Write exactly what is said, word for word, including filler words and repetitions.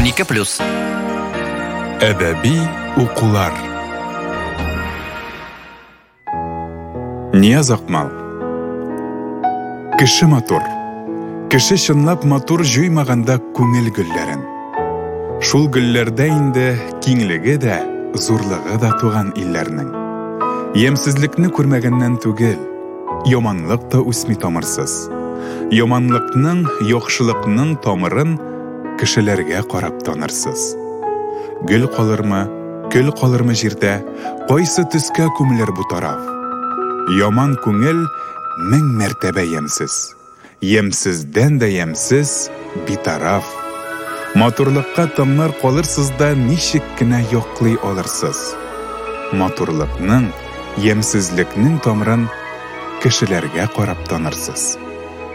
унике плюс. Әдәби укулар. Нияз Акмал. Кеше матур. Кеше чынлап матур җуймаганда күңел гөлләрен. Шул гөлләрдә инде киңлеге дә, зурлыгы да туган илләрнең. Ямсызлыкны күрмәгәннән түгел, яманлык та үсми тамырсыз. Яманлыкның, яхшылыкның тамырын кешеләргә карап танырсыз. Гөл калырмы, көл калырмы җирдә, кайсы төскә күмелер бу тараф? Яман күңел мең мәртәбә ямсыз. Ямсыздән дә ямсыз битараф. Матурлыкка тамнар калырсыз да ничек кенә яклый алырсыз. Матурлыкның, ямсызлыкның тамырын кешеләргә карап танырсыз.